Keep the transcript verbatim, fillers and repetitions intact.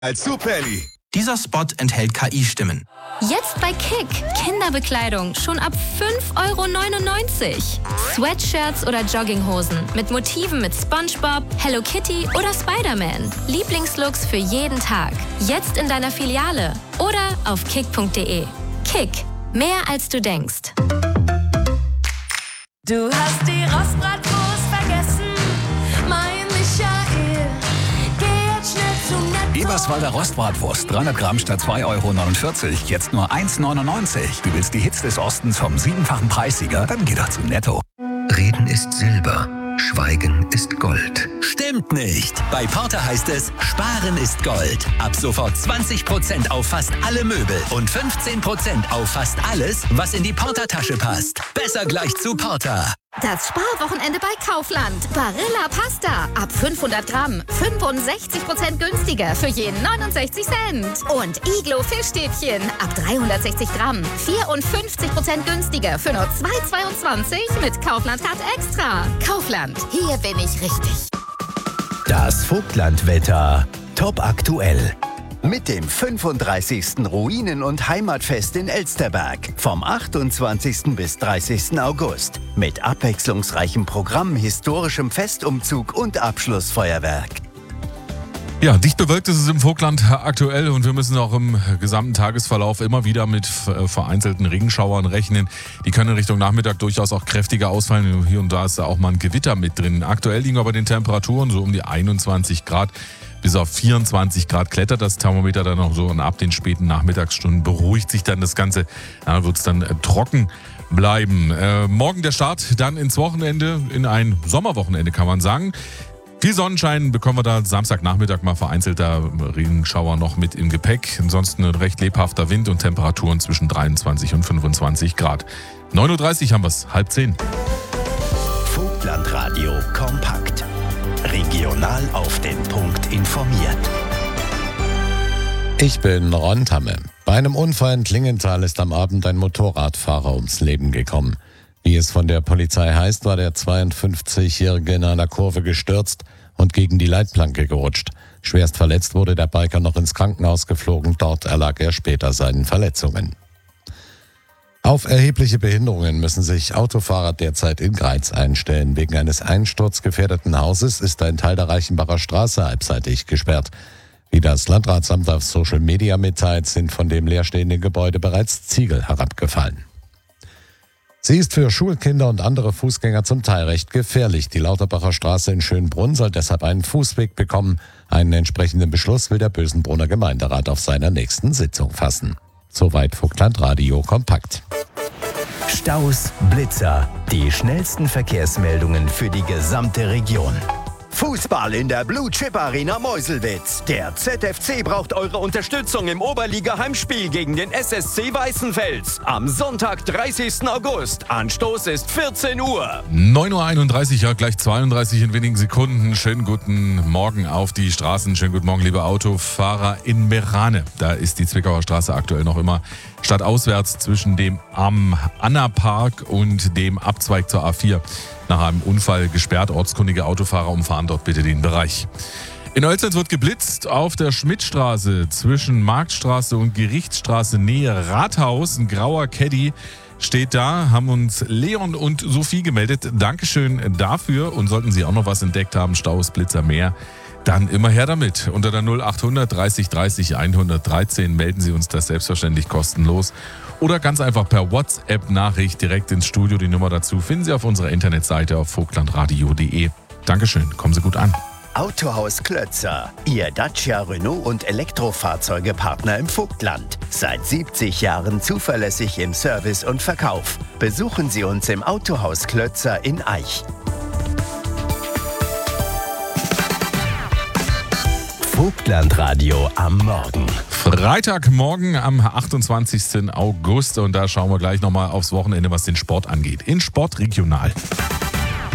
als Superli. Dieser Spot enthält K I-Stimmen. Jetzt bei Kick. Kinderbekleidung schon ab fünf Euro neunundneunzig. Sweatshirts oder Jogginghosen mit Motiven mit SpongeBob, Hello Kitty oder Spider-Man. Lieblingslooks für jeden Tag. Jetzt in deiner Filiale oder auf kick punkt de. Kick. Mehr als du denkst. Du hast die Rostbratwurst vergessen, mein Michael. Geh jetzt schnell zum Netto. Eberswalder Rostbratwurst, dreihundert Gramm statt zwei Euro neunundvierzig, jetzt nur eins neunundneunzig. Du willst die Hits des Ostens vom siebenfachen Preissieger? Dann geh doch zum Netto. Reden ist Silber, Schweigen ist Gold. Stimmt nicht. Bei Porter heißt es, Sparen ist Gold. Ab sofort zwanzig Prozent auf fast alle Möbel und fünfzehn Prozent auf fast alles, was in die Porter-Tasche passt. Besser gleich zu Porter. Das Sparwochenende bei Kaufland. Barilla Pasta. Ab fünfhundert Gramm. fünfundsechzig Prozent günstiger für jeden neunundsechzig Cent. Und Iglo Fischstäbchen. Ab dreihundertsechzig Gramm. vierundfünfzig Prozent günstiger für nur zwei Euro zweiundzwanzig mit Kaufland-Card Extra. Kaufland. Hier bin ich richtig. Das Vogtlandwetter. Top aktuell. Mit dem fünfunddreißigsten Ruinen- und Heimatfest in Elsterberg vom achtundzwanzigsten bis dreißigsten August. Mit abwechslungsreichem Programm, historischem Festumzug und Abschlussfeuerwerk. Ja, dicht bewölkt ist es im Vogtland aktuell und wir müssen auch im gesamten Tagesverlauf immer wieder mit vereinzelten Regenschauern rechnen. Die können in Richtung Nachmittag durchaus auch kräftiger ausfallen. Hier und da ist da auch mal ein Gewitter mit drin. Aktuell liegen aber den Temperaturen so um die einundzwanzig Grad. Bis auf vierundzwanzig Grad klettert das Thermometer dann noch so und ab den späten Nachmittagsstunden beruhigt sich dann das Ganze. Da wird es dann äh, trocken bleiben. Äh, morgen der Start dann ins Wochenende, in ein Sommerwochenende kann man sagen. Viel Sonnenschein bekommen wir da Samstagnachmittag mal vereinzelter Regenschauer noch mit im Gepäck. Ansonsten ein recht lebhafter Wind und Temperaturen zwischen dreiundzwanzig und fünfundzwanzig Grad. neun Uhr dreißig haben wir es, halb zehn. Vogtlandradio kompakt. Regional auf den Punkt informiert. Ich bin Ron Tamme. Bei einem Unfall in Klingenthal ist am Abend ein Motorradfahrer ums Leben gekommen. Wie es von der Polizei heißt, war der zweiundfünfzigjährige in einer Kurve gestürzt und gegen die Leitplanke gerutscht. Schwerst verletzt wurde der Biker noch ins Krankenhaus geflogen. Dort erlag er später seinen Verletzungen. Auf erhebliche Behinderungen müssen sich Autofahrer derzeit in Greiz einstellen. Wegen eines einsturzgefährdeten Hauses ist ein Teil der Reichenbacher Straße halbseitig gesperrt. Wie das Landratsamt auf Social Media mitteilt, sind von dem leerstehenden Gebäude bereits Ziegel herabgefallen. Sie ist für Schulkinder und andere Fußgänger zum Teil recht gefährlich. Die Lauterbacher Straße in Schönbrunn soll deshalb einen Fußweg bekommen. Einen entsprechenden Beschluss will der Bösenbrunner Gemeinderat auf seiner nächsten Sitzung fassen. Soweit Vogtlandradio kompakt. Staus, Blitzer, die schnellsten Verkehrsmeldungen für die gesamte Region. Fußball in der Blue Chip Arena Meuselwitz. Der Z F C braucht eure Unterstützung im Oberliga-Heimspiel gegen den S S C Weißenfels. Am Sonntag, dreißigsten August. Anstoß ist vierzehn Uhr. neun Uhr einunddreißig, ja gleich zweiunddreißig in wenigen Sekunden. Schönen guten Morgen auf die Straßen. Schönen guten Morgen, liebe Autofahrer in Merane. Da ist die Zwickauer Straße aktuell noch immer stadtauswärts zwischen dem am Anna-Park und dem Abzweig zur A vier. Nach einem Unfall gesperrt. Ortskundige Autofahrer umfahren dort bitte den Bereich. In Oelzens wird geblitzt auf der Schmidtstraße zwischen Marktstraße und Gerichtsstraße Nähe Rathaus. Ein grauer Caddy steht da, haben uns Leon und Sophie gemeldet. Dankeschön dafür. Und sollten Sie auch noch was entdeckt haben, Staus, Blitzer, mehr, dann immer her damit. Unter der null achthundert dreißig dreißig hundertdreizehn melden Sie uns das selbstverständlich kostenlos. Oder ganz einfach per WhatsApp-Nachricht direkt ins Studio. Die Nummer dazu finden Sie auf unserer Internetseite auf vogtlandradio punkt de. Dankeschön, kommen Sie gut an. Autohaus Klötzer, Ihr Dacia, Renault und Elektrofahrzeugepartner im Vogtland. Seit siebzig Jahren zuverlässig im Service und Verkauf. Besuchen Sie uns im Autohaus Klötzer in Aich. Vogtlandradio am Morgen. Freitagmorgen am achtundzwanzigsten August und da schauen wir gleich nochmal aufs Wochenende, was den Sport angeht. In Sport regional.